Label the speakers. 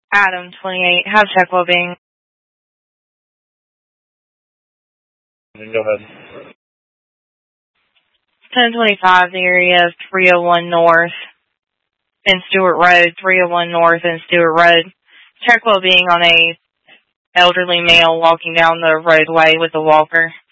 Speaker 1: Adam, 28. Have check well-being.
Speaker 2: Go ahead.
Speaker 1: 1025, the area of 301 North and Stewart Road, 301 North and Stewart Road. Check well-being on a elderly male walking down the roadway with a walker.